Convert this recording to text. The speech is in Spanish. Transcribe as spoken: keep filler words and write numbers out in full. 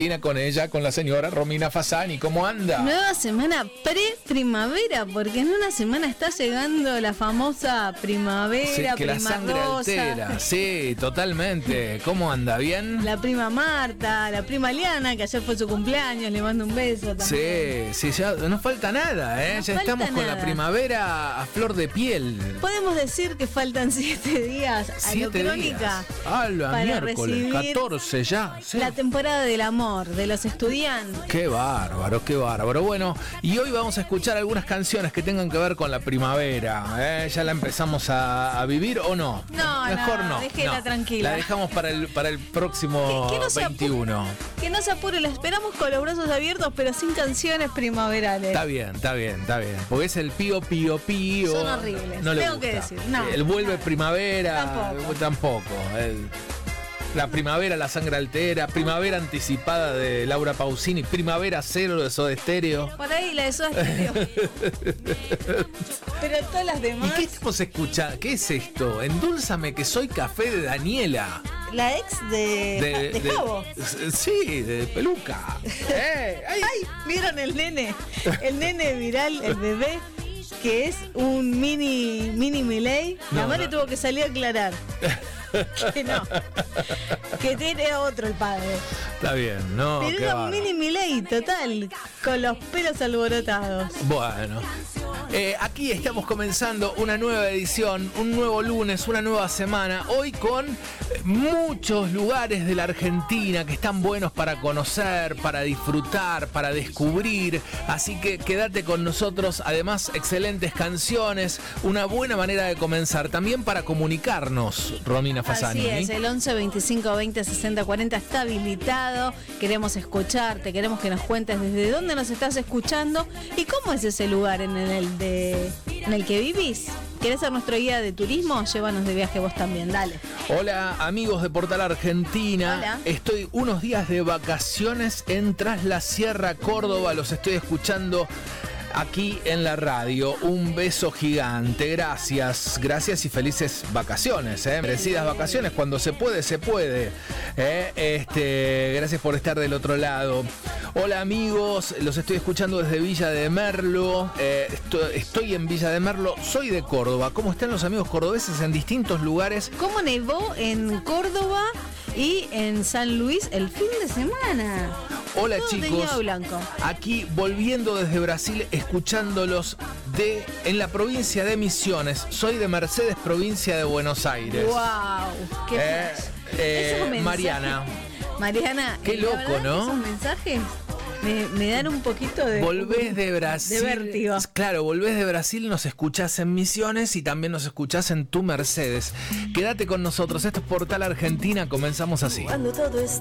Con ella, con la señora Romina Fasani. ¿Cómo anda? Nueva semana pre-primavera, porque en una semana está llegando la famosa primavera, sí, que prima la sangre rosa. altera. Sí, totalmente. ¿Cómo anda? ¿Bien? La prima Marta, la prima Liana, que ayer fue su cumpleaños, le mando un beso también. Sí, sí, ya no falta nada, ¿eh? No ya falta estamos con nada. la primavera a flor de piel. Podemos decir que faltan siete días a Siete lo crónica días. Ah, la para miércoles, recibir catorce ya. Sí. la temporada del amor de los estudiantes. Qué bárbaro, qué bárbaro. Bueno, y hoy vamos a escuchar algunas canciones que tengan que ver con la primavera. ¿eh? ¿Ya la empezamos a, a vivir o no? No, Mejor no, no. déjela no. tranquila. La dejamos para el, para el próximo Que- que no se veintiuno. Que no se apure, la esperamos con los brazos abiertos, pero sin canciones primaverales. Está bien, está bien, está bien. Porque es el pío, pío, pío. Son horribles, No le tengo gusta. que decir, no. El vuelve primavera. Tampoco. Tampoco. El- la primavera, la sangre altera. Primavera anticipada de Laura Pausini. Primavera cero de Soda Stereo. Por ahí la de Soda Stereo. Pero todas las ¿Y demás. qué estamos escuchando? ¿Qué es esto? Endulzame que soy café de Daniela. La ex de, de, Javo. Sí, de peluca. eh, ay. ¡Ay! ¿Vieron el nene? El nene viral, el bebé, que es un mini mini Milei. La No, madre no. tuvo que salir a aclarar. Que no. Que tiene otro el padre. Está bien, no. Pero qué era un bárbaro. mini Milei total, con los pelos alborotados. Bueno, eh, aquí estamos comenzando una nueva edición, un nuevo lunes, una nueva semana. Hoy con muchos lugares de la Argentina que están buenos para conocer, para disfrutar, para descubrir. Así que quédate con nosotros. Además, excelentes canciones, una buena manera de comenzar. También para comunicarnos, Romina Fasani. Así es, el once veinticinco veinte sesenta cuarenta está habilitado. Queremos escucharte, queremos que nos cuentes desde dónde nos estás escuchando y cómo es ese lugar en el, de, en el que vivís. ¿Querés ser nuestro guía de turismo? Llévanos de viaje vos también, dale. Hola amigos de Portal Argentina. Hola. Estoy unos días de vacaciones en Tras la Sierra, Córdoba. Los estoy escuchando aquí en la radio. Un beso gigante. Gracias. Gracias y felices vacaciones. ¿eh? Merecidas vacaciones. Cuando se puede, se puede. ¿eh? Este, gracias por estar del otro lado. Hola amigos, los estoy escuchando desde Villa de Merlo. Eh, estoy, estoy en Villa de Merlo. Soy de Córdoba. ¿Cómo están los amigos cordobeses en distintos lugares? ¿Cómo nevó en Córdoba y en San Luis el fin de semana? Hola Todo de chicos, nieve blanco. aquí volviendo desde Brasil, escuchándolos de en la provincia de Misiones. Soy de Mercedes, provincia de Buenos Aires. ¡Wow! ¡Qué Eh, flash! eh, Esos mensajes- Mariana. Mariana, Qué eh, la loco, verdad que ¿no? Esos mensajes me, me dan un poquito de... Volvés de Brasil. De vértigo. Claro, volvés de Brasil, nos escuchás en Misiones y también nos escuchás en tu Mercedes. Quédate con nosotros, esto es Portal Argentina, comenzamos así. Cuando todo está